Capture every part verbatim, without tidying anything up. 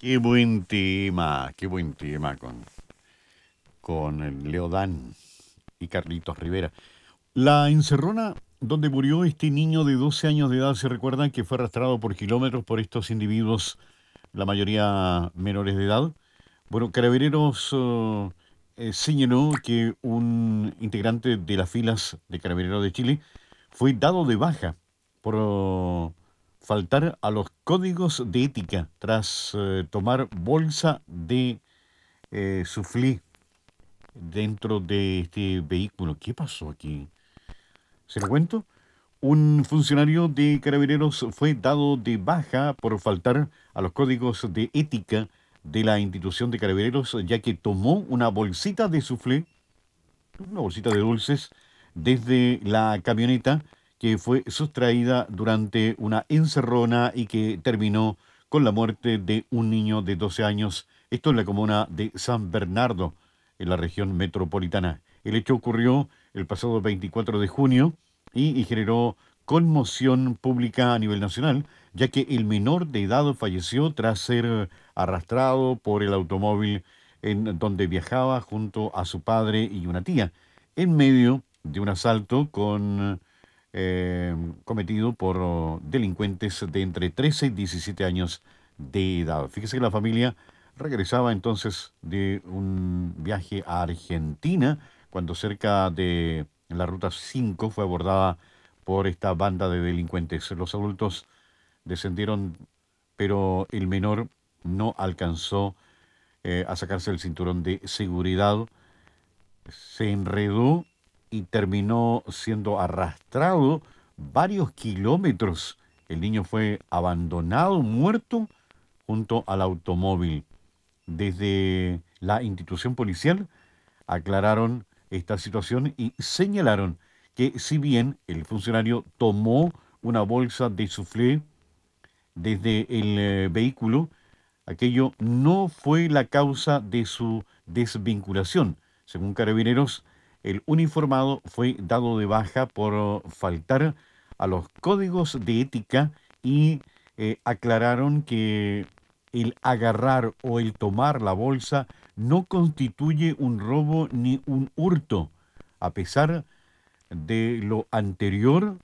Qué buen tema, qué buen tema con, con el Leodán y Carlitos Rivera. La encerrona donde murió este niño de doce años de edad, se recuerdan que fue arrastrado por kilómetros por estos individuos, la mayoría menores de edad. Bueno, Carabineros eh, eh, señaló que un integrante de las filas de Carabineros de Chile fue dado de baja por eh, faltar a los códigos de ética tras eh, tomar bolsa de eh, suflé dentro de este vehículo. ¿Qué pasó aquí? ¿Se lo cuento? Un funcionario de Carabineros fue dado de baja por faltar a los códigos de ética de la institución de Carabineros, ya que tomó una bolsita de soufflé, una bolsita de dulces, desde la camioneta que fue sustraída durante una encerrona y que terminó con la muerte de un niño de doce años, esto en la comuna de San Bernardo, en la región metropolitana. El hecho ocurrió el pasado veinticuatro de junio y, y generó conmoción pública a nivel nacional, ya que el menor de edad falleció tras ser arrastrado por el automóvil en donde viajaba junto a su padre y una tía, en medio de un asalto con, eh, cometido por oh, delincuentes de entre trece y diecisiete años de edad. Fíjese que la familia regresaba entonces de un viaje a Argentina cuando cerca de la ruta cinco fue abordada por esta banda de delincuentes. Los adultos descendieron, pero el menor no alcanzó eh, a sacarse el cinturón de seguridad, se enredó y terminó siendo arrastrado varios kilómetros. El niño fue abandonado, muerto, junto al automóvil. Desde la institución policial aclararon esta situación y señalaron que si bien el funcionario tomó una bolsa de soufflé desde el eh, vehículo, aquello no fue la causa de su desvinculación. Según Carabineros, el uniformado fue dado de baja por oh, faltar a los códigos de ética y eh, aclararon que el agarrar o el tomar la bolsa no constituye un robo ni un hurto. A pesar de lo anterior,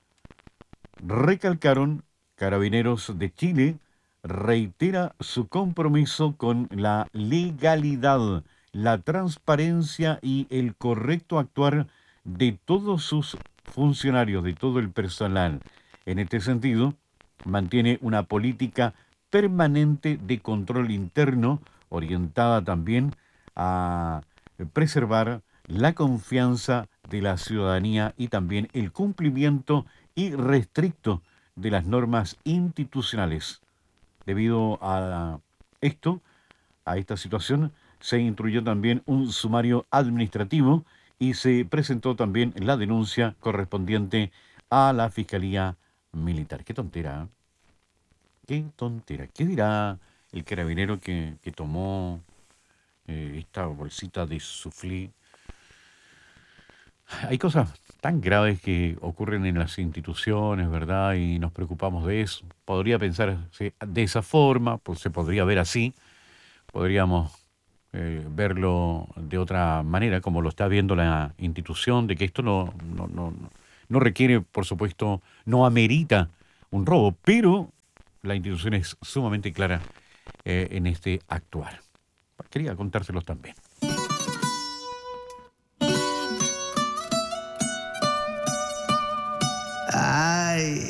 recalcaron, Carabineros de Chile reitera su compromiso con la legalidad, la transparencia y el correcto actuar de todos sus funcionarios, de todo el personal. En este sentido, mantiene una política permanente de control interno orientada también a preservar la confianza de la ciudadanía y también el cumplimiento irrestricto de las normas institucionales. Debido a esto, a esta situación, se instruyó también un sumario administrativo y se presentó también la denuncia correspondiente a la Fiscalía Militar. Qué tontera, ¿eh? Qué tontera. ¿Qué dirá el carabinero que, que tomó eh, esta bolsita de soufflé? Hay cosas tan graves que ocurren en las instituciones, ¿verdad? Y nos preocupamos de eso. Podría pensarse de esa forma, pues se podría ver así, podríamos eh, verlo de otra manera, como lo está viendo la institución, de que esto no, no, no, no no requiere, por supuesto, no amerita un robo, pero la institución es sumamente clara eh, en este actuar. Quería contárselos también. Ay,